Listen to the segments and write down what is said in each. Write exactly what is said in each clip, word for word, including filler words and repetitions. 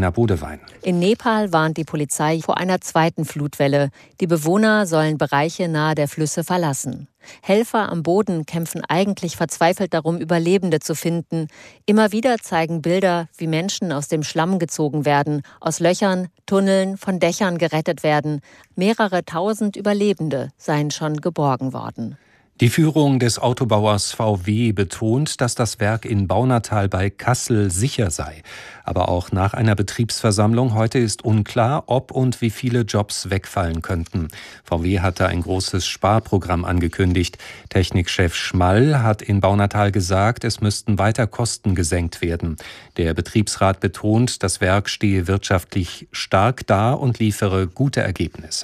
Lena Bodewein. In Nepal warnt die Polizei vor einer zweiten Flutwelle. Die Bewohner sollen Bereiche nahe der Flüsse verlassen. Helfer am Boden kämpfen eigentlich verzweifelt darum, Überlebende zu finden. Immer wieder zeigen Bilder, wie Menschen aus dem Schlamm gezogen werden, aus Löchern, Tunneln, von Dächern gerettet werden. Mehrere tausend Überlebende seien schon geborgen worden. Die Führung des Autobauers V W betont, dass das Werk in Baunatal bei Kassel sicher sei. Aber auch nach einer Betriebsversammlung heute ist unklar, ob und wie viele Jobs wegfallen könnten. V W hatte ein großes Sparprogramm angekündigt. Technikchef Schmall hat in Baunatal gesagt, es müssten weiter Kosten gesenkt werden. Der Betriebsrat betont, das Werk stehe wirtschaftlich stark da und liefere gute Ergebnisse.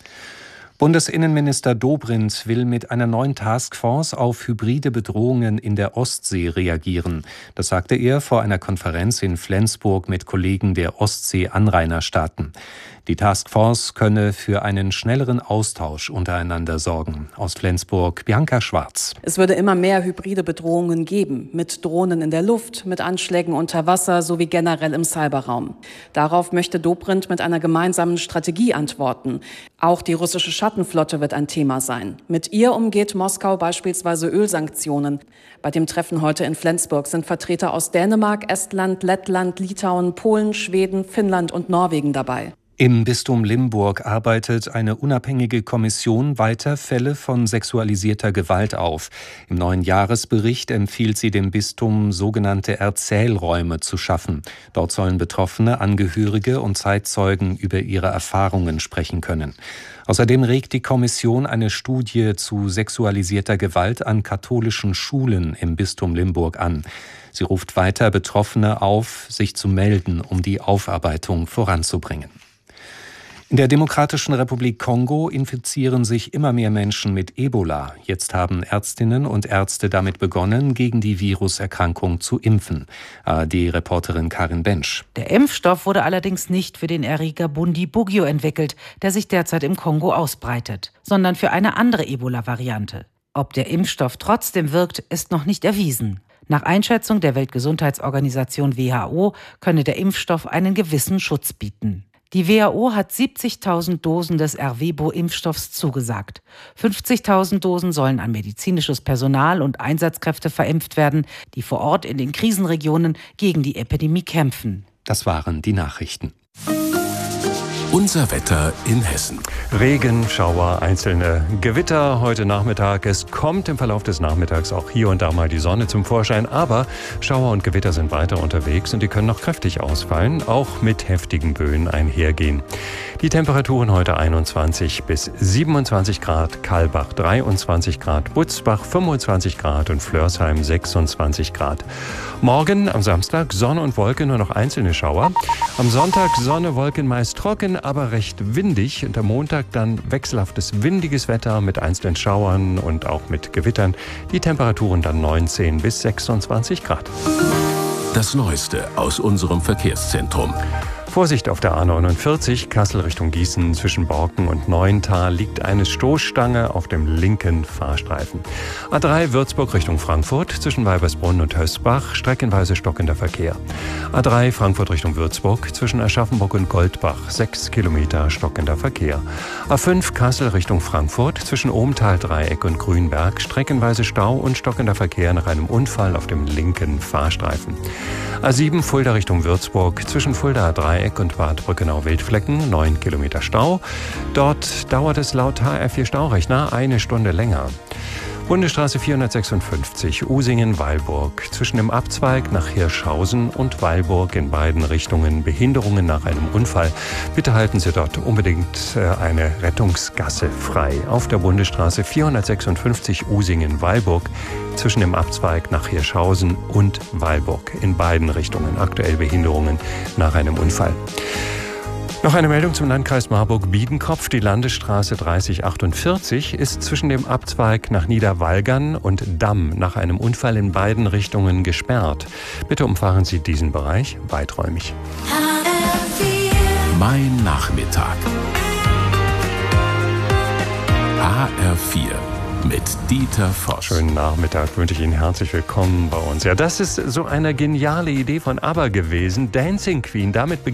Bundesinnenminister Dobrindt will mit einer neuen Taskforce auf hybride Bedrohungen in der Ostsee reagieren. Das sagte er vor einer Konferenz in Flensburg mit Kollegen der Ostsee-Anrainerstaaten. Die Taskforce könne für einen schnelleren Austausch untereinander sorgen. Aus Flensburg, Bianca Schwarz. Es würde immer mehr hybride Bedrohungen geben, mit Drohnen in der Luft, mit Anschlägen unter Wasser sowie generell im Cyberraum. Darauf möchte Dobrindt mit einer gemeinsamen Strategie antworten. Auch die russische Schattenflotte wird ein Thema sein. Mit ihr umgeht Moskau beispielsweise Ölsanktionen. Bei dem Treffen heute in Flensburg sind Vertreter aus Dänemark, Estland, Lettland, Litauen, Polen, Schweden, Finnland und Norwegen dabei. Im Bistum Limburg arbeitet eine unabhängige Kommission weiter Fälle von sexualisierter Gewalt auf. Im neuen Jahresbericht empfiehlt sie dem Bistum, sogenannte Erzählräume zu schaffen. Dort sollen Betroffene, Angehörige und Zeitzeugen über ihre Erfahrungen sprechen können. Außerdem regt die Kommission eine Studie zu sexualisierter Gewalt an katholischen Schulen im Bistum Limburg an. Sie ruft weiter Betroffene auf, sich zu melden, um die Aufarbeitung voranzubringen. In der Demokratischen Republik Kongo infizieren sich immer mehr Menschen mit Ebola. Jetzt haben Ärztinnen und Ärzte damit begonnen, gegen die Viruserkrankung zu impfen. A R D-Reporterin Karin Bensch. Der Impfstoff wurde allerdings nicht für den Erreger Bundibugyo entwickelt, der sich derzeit im Kongo ausbreitet, sondern für eine andere Ebola-Variante. Ob der Impfstoff trotzdem wirkt, ist noch nicht erwiesen. Nach Einschätzung der Weltgesundheitsorganisation W H O könne der Impfstoff einen gewissen Schutz bieten. Die W H O hat siebzigtausend Dosen des Ervebo-Impfstoffs zugesagt. fünfzigtausend Dosen sollen an medizinisches Personal und Einsatzkräfte verimpft werden, die vor Ort in den Krisenregionen gegen die Epidemie kämpfen. Das waren die Nachrichten. Unser Wetter in Hessen. Regen, Schauer, einzelne Gewitter heute Nachmittag. Es kommt im Verlauf des Nachmittags auch hier und da mal die Sonne zum Vorschein. Aber Schauer und Gewitter sind weiter unterwegs und die können noch kräftig ausfallen, auch mit heftigen Böen einhergehen. Die Temperaturen heute einundzwanzig bis siebenundzwanzig Grad, Kalbach dreiundzwanzig Grad, Butzbach fünfundzwanzig Grad und Flörsheim sechsundzwanzig Grad. Morgen am Samstag Sonne und Wolken, nur noch einzelne Schauer. Am Sonntag Sonne, Wolken meist trocken, aber recht windig. Und am Montag dann wechselhaftes windiges Wetter mit einzelnen Schauern und auch mit Gewittern. Die Temperaturen dann neunzehn bis sechsundzwanzig Grad. Das Neueste aus unserem Verkehrszentrum. Vorsicht auf der A neunundvierzig, Kassel Richtung Gießen, zwischen Borken und Neuental liegt eine Stoßstange auf dem linken Fahrstreifen. A drei Würzburg Richtung Frankfurt, zwischen Weibersbrunn und Hösbach, streckenweise stockender Verkehr. A drei Frankfurt Richtung Würzburg, zwischen Aschaffenburg und Goldbach, sechs Kilometer stockender Verkehr. A fünf Kassel Richtung Frankfurt, zwischen Ohmtal-Dreieck und Grünberg, streckenweise Stau und stockender Verkehr nach einem Unfall auf dem linken Fahrstreifen. A sieben Fulda Richtung Würzburg, zwischen Fulda Dreieck und Bad Brückenau-Wildflecken, neun Kilometer Stau. Dort dauert es laut H R vier Staurechner eine Stunde länger. Bundesstraße vierhundertsechsundfünfzig, Usingen-Weilburg. Zwischen dem Abzweig nach Hirschhausen und Weilburg in beiden Richtungen Behinderungen nach einem Unfall. Bitte halten Sie dort unbedingt eine Rettungsgasse frei. Auf der Bundesstraße vierhundertsechsundfünfzig, Usingen-Weilburg. Zwischen dem Abzweig nach Hirschhausen und Weilburg in beiden Richtungen. Aktuell Behinderungen nach einem Unfall. Noch eine Meldung zum Landkreis Marburg-Biedenkopf. Die Landesstraße dreißig achtundvierzig ist zwischen dem Abzweig nach Niederwalgern und Damm nach einem Unfall in beiden Richtungen gesperrt. Bitte umfahren Sie diesen Bereich weiträumig. Mein Nachmittag. H R vier. Mit Dieter Voss. Schönen Nachmittag, wünsche ich Ihnen herzlich willkommen bei uns. Ja, das ist so eine geniale Idee von ABBA gewesen. Dancing Queen, damit beginnt